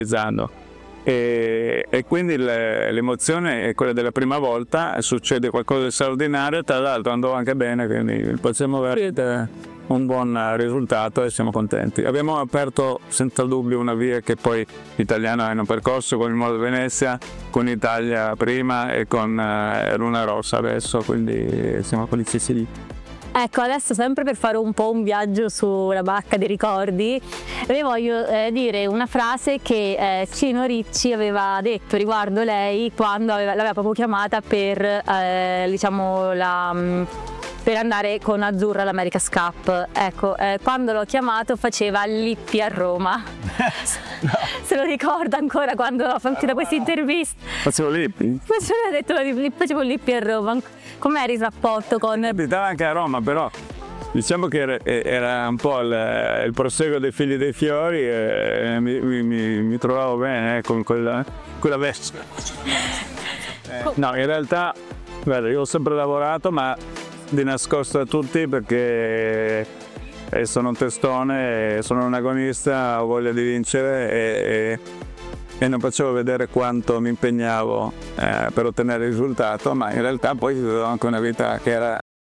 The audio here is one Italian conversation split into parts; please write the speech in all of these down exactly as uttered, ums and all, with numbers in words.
E, e quindi le, l'emozione è quella della prima volta, succede qualcosa di straordinario, tra l'altro andò anche bene, quindi possiamo avere un buon risultato e siamo contenti. Abbiamo aperto senza dubbio una via che poi gli italiani hanno percorso con il Molo di Venezia, con Italia prima e con eh, Luna Rossa adesso, quindi siamo felicissimi. Ecco, adesso sempre per fare un po' un viaggio sulla barca dei ricordi, vi voglio eh, dire una frase che eh, Cino Ricci aveva detto riguardo lei quando aveva, l'aveva proprio chiamata per, eh, diciamo, la, per andare con Azzurra all'America's Cup. Ecco, eh, quando l'ho chiamato faceva Lippi a Roma. No. Se lo ricorda ancora quando ho fatto questa intervista? Facevo Lippi? Facevo, ha detto, facevo Lippi a Roma. Com'era il rapporto con... Abitava anche a Roma, però diciamo che era, era un po' il, il proseguo dei Figli dei Fiori e mi, mi, mi trovavo bene eh, con quella, quella veste. Eh, no, in realtà, guarda, io ho sempre lavorato, ma di nascosto a tutti perché sono un testone, sono un agonista, ho voglia di vincere e, e, e non facevo vedere quanto mi impegnavo eh, per ottenere il risultato, ma in realtà poi avevo anche una vita che era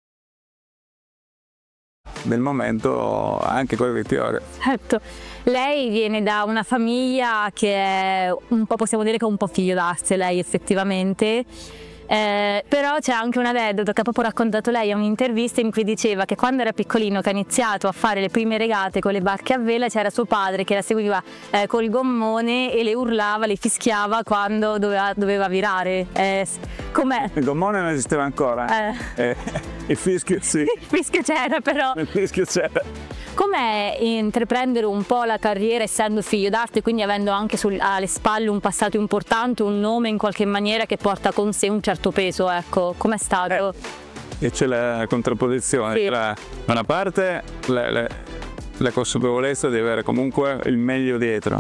nel momento anche con le vittorie. Certo, lei viene da una famiglia che è un po', possiamo dire che è un po' figlio d'arte, lei effettivamente. Eh, però c'è anche un aneddoto che ha proprio raccontato lei a un'intervista in cui diceva che quando era piccolino, che ha iniziato a fare le prime regate con le barche a vela, c'era suo padre che la seguiva eh, col gommone e le urlava, le fischiava quando doveva, doveva virare. Eh, com'è? Il gommone non esisteva ancora, eh. Eh, il fischio sì. Il fischio c'era però. Il fischio c'era. Com'è intraprendere un po' la carriera essendo figlio d'arte, quindi avendo anche sul, alle spalle un passato importante, un nome in qualche maniera che porta con sé un certo peso, ecco, com'è stato? Eh, e c'è la contrapposizione, sì. Tra da una parte la, la, la consapevolezza di avere comunque il meglio dietro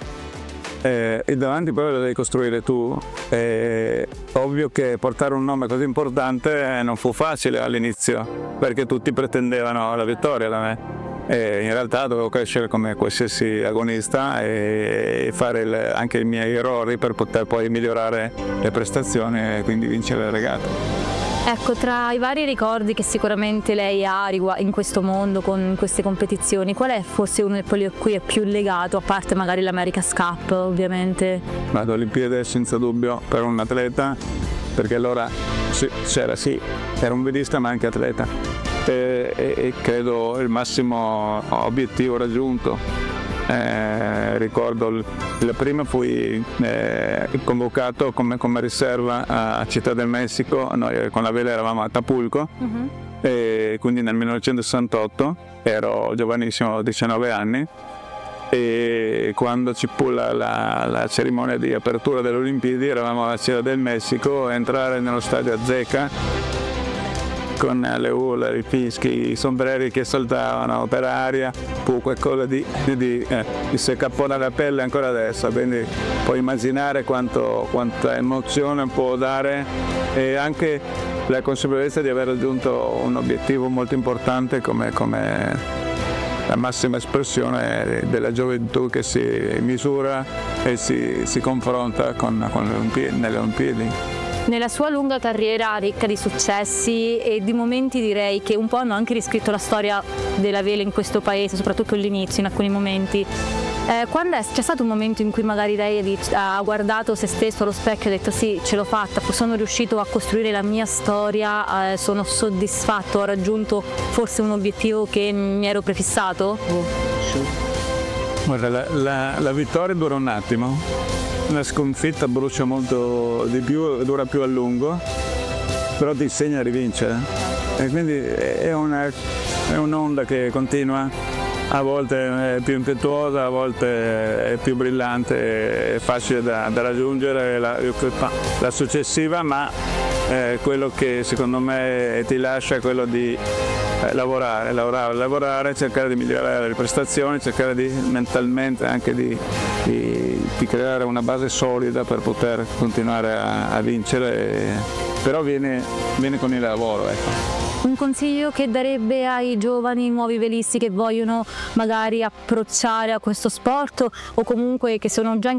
eh, e davanti poi lo devi costruire tu. È ovvio che portare un nome così importante non fu facile all'inizio perché tutti pretendevano la vittoria da me. E in realtà dovevo crescere come qualsiasi agonista e fare il, anche i miei errori per poter poi migliorare le prestazioni e quindi vincere le regate. Ecco, tra i vari ricordi che sicuramente lei ha in questo mondo, con queste competizioni, qual è forse uno quelli a cui è più legato, a parte magari l'America's Cup ovviamente? Ma le Olimpiadi senza dubbio per un atleta, perché allora sì, c'era sì, era un velista ma anche atleta. E, e, e credo il massimo obiettivo raggiunto. Eh, ricordo il, il prima fui eh, convocato come, come riserva a Città del Messico, noi con la vela eravamo a Tapulco, uh-huh. E quindi nel millenovecentosessantotto ero giovanissimo, diciannove anni, e quando ci fu la, la, la cerimonia di apertura delle Olimpiadi eravamo a Città del Messico, entrare nello stadio Azteca con le urla, i fischi, i sombreri che saltavano per aria, fu qualcosa di, di eh, di si cappona la pelle ancora adesso, quindi puoi immaginare quanto, quanta emozione può dare e anche la consapevolezza di aver raggiunto un obiettivo molto importante come, come la massima espressione della gioventù che si misura e si, si confronta con, con le Olimpiadi, nelle Olimpiadi. Nella sua lunga carriera ricca di successi e di momenti direi che un po' hanno anche riscritto la storia della vela in questo paese, soprattutto all'inizio in alcuni momenti, eh, quando è, c'è stato un momento in cui magari lei ha guardato se stesso allo specchio e ha detto sì, ce l'ho fatta, sono riuscito a costruire la mia storia, eh, sono soddisfatto, ho raggiunto forse un obiettivo che mi ero prefissato? Guarda, la, la, la vittoria dura un attimo. La sconfitta brucia molto di più e dura più a lungo, però ti insegna a rivincere e quindi è, una, è un'onda che continua, a volte è più impetuosa, a volte è più brillante, è facile da, da raggiungere la, la successiva, ma eh, quello che secondo me ti lascia è quello di eh, lavorare, lavorare, lavorare, cercare di migliorare le prestazioni, cercare di mentalmente anche di, di, di creare una base solida per poter continuare a, a vincere, però viene, viene con il lavoro. Ecco. Un consiglio che darebbe ai giovani nuovi velisti che vogliono magari approcciare a questo sport o comunque che sono già